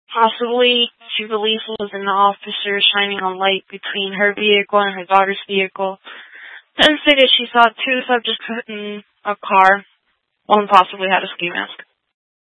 Possibly, she believes it was an officer shining a light between her vehicle and her daughter's vehicle. Then stated she saw two subjects in a car. One possibly had a ski mask.